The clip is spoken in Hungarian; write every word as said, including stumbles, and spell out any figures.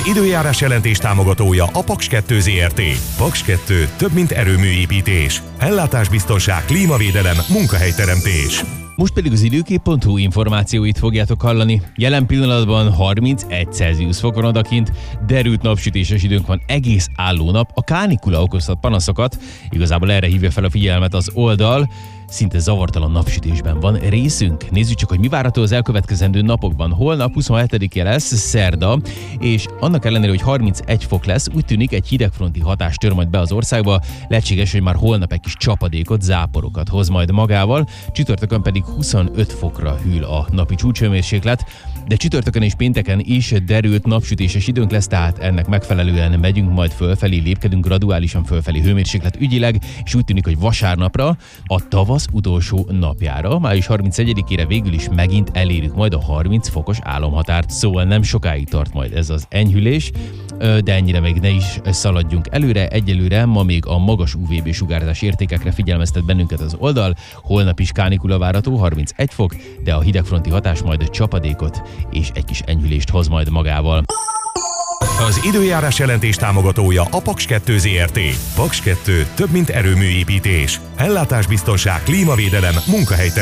időjárás jelentés támogatója a Paks kettő Zrt. Paks kettő több, mint erőműépítés. Ellátásbiztonság, klímavédelem, munkahelyteremtés. Most pedig az időkép pont hu információit fogjátok hallani. Jelen pillanatban harmincegy Celsius fokon odakint, derült napsütéses időnk van egész álló nap, a kánikula okozhat panaszokat, igazából erre hívja fel a figyelmet az oldal, szinte zavartalan napsütésben van részünk. Nézzük csak, hogy mi várható az elkövetkezendő napokban. Holnap huszonhetedike lesz, szerda, és annak ellenére, hogy harmincegy fok lesz, úgy tűnik egy hidegfronti hatás tör majd be az országba, lehetséges, hogy már holnap egy kis csapadékot, záporokat hoz majd magával, csütörtökön pedig huszonöt fokra hűl a napi csúcshőmérséklet, de csütörtökön és pénteken is derült napsütéses időnk lesz, tehát ennek megfelelően megyünk majd fölfelé, lépkedünk graduálisan fölfelé hőmérséklet ügyileg, és úgy tűnik, hogy vasárnapra, a tavasz utolsó napjára, május harmincegyedikére végül is megint elérjük majd a harminc fokos álomhatárt, szóval nem sokáig tart majd ez az enyhülés, de ennyire még ne is szaladjunk előre. Egyelőre ma még a magas u vé bé sugárzás értékekre figyelmeztet bennünket az oldal, holnap is kánikula várható, harmincegy fok, de a hidegfronti hatás majd a csapadékot és egy kis enyhülést hoz majd magával. Az időjárás jelentés támogatója a Paks kettő Zrt. Paks kettő több, mint erőműépítés. Ellátásbiztonság, klímavédelem, munkahelyteremtés.